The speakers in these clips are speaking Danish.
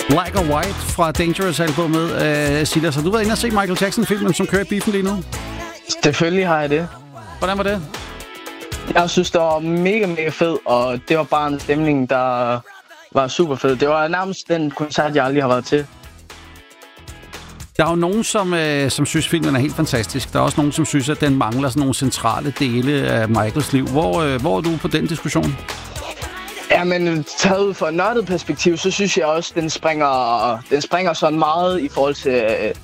Black or White fra Dangerous-albummet. Silas, har du været inde og se Michael Jackson-filmen, som kører i biffen lige nu? Selvfølgelig har jeg det. Hvordan var det? Jeg synes, det var mega, mega fed, og det var bare en stemning, der var super fed. Det var nærmest den koncert, jeg aldrig har været til. Der er jo nogen, som synes, filmen er helt fantastisk. Der er også nogen, som synes, at den mangler sådan nogle centrale dele af Michaels liv. Hvor er du på den diskussion? Ja, men taget ud fra et nørdet perspektiv, så synes jeg også, den springer sådan meget i forhold til,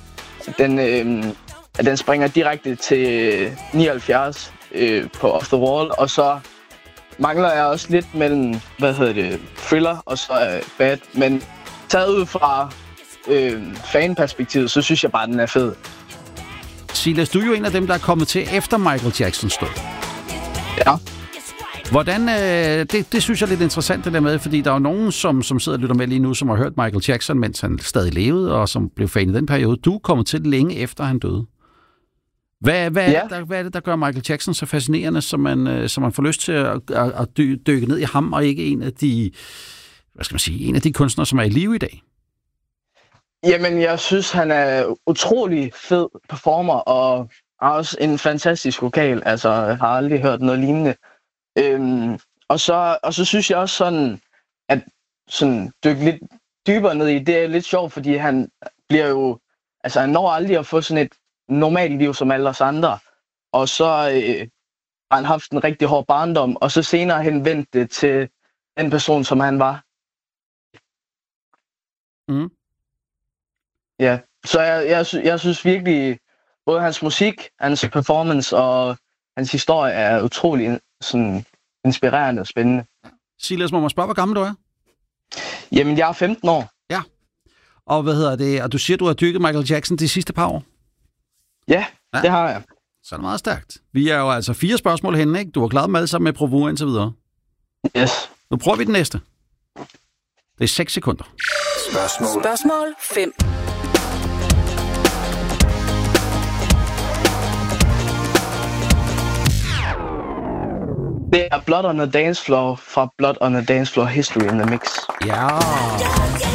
at den springer direkte til 79 på Off the Wall, og så mangler jeg også lidt mellem, Thriller og så Bad, men taget ud fra fanperspektivet, så synes jeg bare, den er fed. Silas, du er jo en af dem, der er kommet til efter Michael Jacksons død. Ja. Hvordan, det synes jeg er lidt interessant det der med, fordi der er jo nogen, som sidder og lytter med lige nu, som har hørt Michael Jackson, mens han stadig levede, og som blev fan i den periode. Du er kommet til længe efter han døde. Hvad er det, der gør Michael Jackson så fascinerende, så man får lyst til at dykke ned i ham, og ikke en af de kunstnere, som er i live i dag? Jamen, jeg synes, han er utrolig fed performer, og har også en fantastisk vokal. Altså, jeg har aldrig hørt noget lignende. Og så synes jeg også sådan, at sådan dykke lidt dybere ned i, det er lidt sjovt, fordi han bliver jo, altså han når aldrig at få sådan et normalt liv som alle os andre. Og så har han haft en rigtig hård barndom, og så senere hen vendt det til den person, som han var. Mm. Ja, så jeg synes virkelig, både hans musik, hans performance og hans historie er utrolig sådan inspirerende og spændende. Silas, må man spørge, hvor gammel du er? Jamen, jeg er 15 år. Ja. Og og du siger, du har dyrket Michael Jackson de sidste par år? Ja, det har jeg. Så er det meget stærkt. Vi er jo altså 4 spørgsmål henne, ikke? Du har klaret dem alle sammen med bravur indtil videre. Yes. Nu prøver vi den næste. Det er 6 sekunder. Spørgsmål 5. Det er Blood on the Dance Floor fra Blood on the Dance Floor History in the Mix. Ja.